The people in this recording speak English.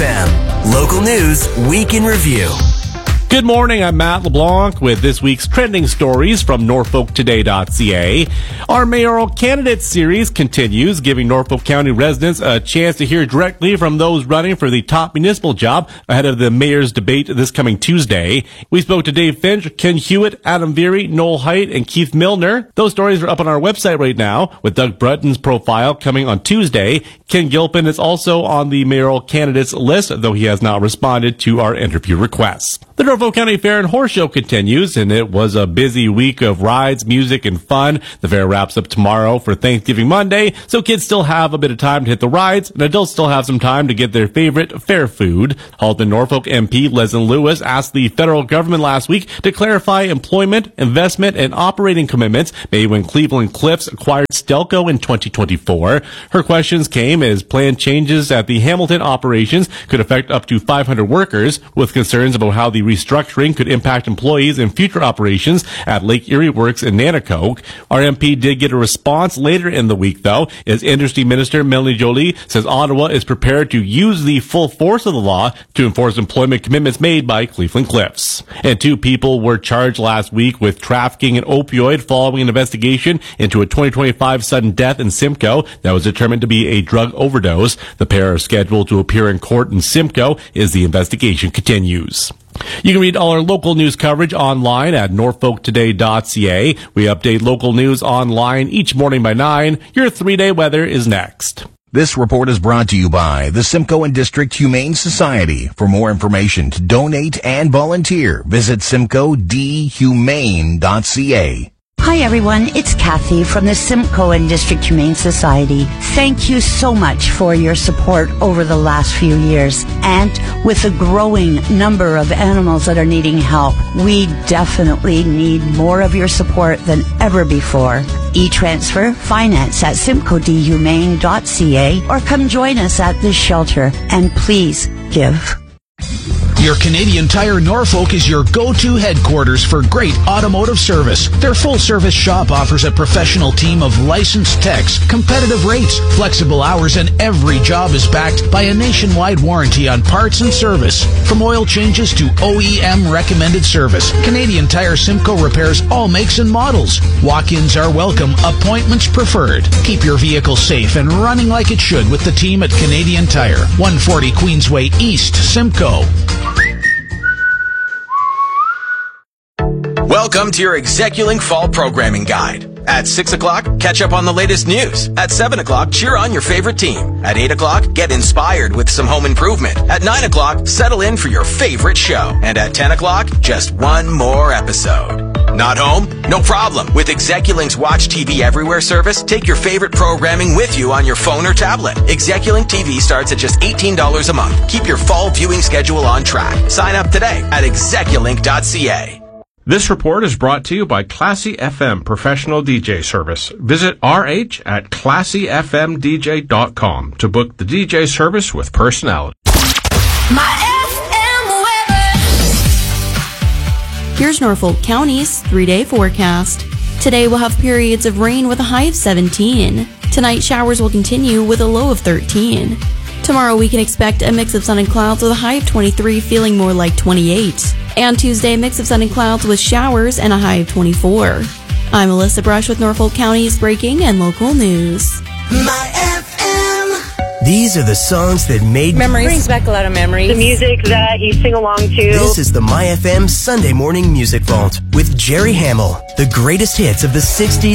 FM. Local news, week in review. Good morning, I'm Matt LeBlanc with this week's trending stories from NorfolkToday.ca. Our mayoral candidate series continues, giving Norfolk County residents a chance to hear directly from those running for the top municipal job ahead of the mayor's debate this coming Tuesday. We spoke to Dave Finch, Ken Hewitt, Adam Veery, Noel Height, and Keith Milner. Those stories are up on our website right now, with Doug Brunton's profile coming on Tuesday. Ken Gilpin is also on the mayoral candidates list, though he has not responded to our interview requests. The Norfolk County Fair and Horse Show continues, and it was a busy week of rides, music, and fun. The fair wraps up tomorrow for Thanksgiving Monday, so kids still have a bit of time to hit the rides, and adults still have some time to get their favorite fair food. Halton Norfolk MP Leslie Lewis asked the federal government last week to clarify employment, investment, and operating commitments made when Cleveland Cliffs acquired Stelco in 2024. Her questions came as planned changes at the Hamilton operations could affect up to 500 workers, with concerns about how the restructuring could impact employees in future operations at Lake Erie Works in Nanticoke. Our MP did get a response later in the week, though, as Industry Minister Melanie Joly says Ottawa is prepared to use the full force of the law to enforce employment commitments made by Cleveland Cliffs. And 2 people were charged last week with trafficking an opioid following an investigation into a 2025 sudden death in Simcoe that was determined to be a drug overdose. The pair are scheduled to appear in court in Simcoe as the investigation continues. You can read all our local news coverage online at norfolktoday.ca. We update local news online each morning by 9. Your 3-day weather is next. This report is brought to you by the Simcoe and District Humane Society. For more information to donate and volunteer, visit simcoedhumane.ca. Hi everyone, it's Kathy from the Simcoe and District Humane Society. Thank you so much for your support over the last few years. And with a growing number of animals that are needing help, we definitely need more of your support than ever before. E-transfer, finance at simcoedhumane.ca, or come join us at the shelter. And please give. Your Canadian Tire Norfolk is your go-to headquarters for great automotive service. Their full-service shop offers a professional team of licensed techs, competitive rates, flexible hours, and every job is backed by a nationwide warranty on parts and service. From oil changes to OEM recommended service, Canadian Tire Simcoe repairs all makes and models. Walk-ins are welcome, appointments preferred. Keep your vehicle safe and running like it should with the team at Canadian Tire, 140 Queensway East, Simcoe. Welcome to your Execulink Fall Programming Guide. At 6 o'clock, catch up on the latest news. At 7 o'clock, cheer on your favorite team. At 8 o'clock, get inspired with some home improvement. At 9 o'clock, settle in for your favorite show. And at 10 o'clock, just one more episode. Not home? No problem. With Execulink's Watch TV Everywhere service, take your favorite programming with you on your phone or tablet. Execulink TV starts at just $18 a month. Keep your fall viewing schedule on track. Sign up today at execulink.ca. This report is brought to you by Classy FM Professional DJ Service. Visit RH at classyfmdj.com to book the DJ service with personality. Here's Norfolk County's 3-day forecast. Today we'll have periods of rain with a high of 17. Tonight showers will continue with a low of 13. Tomorrow we can expect a mix of sun and clouds with a high of 23, feeling more like 28. And Tuesday, a mix of sun and clouds with showers and a high of 24. I'm Alyssa Brush with Norfolk County's breaking and local news. My FM. These are the songs that made memories. Brings back a lot of memories. The music that you sing along to. This is the My FM Sunday Morning Music Vault with Jerry Hamill. The greatest hits of the 60s.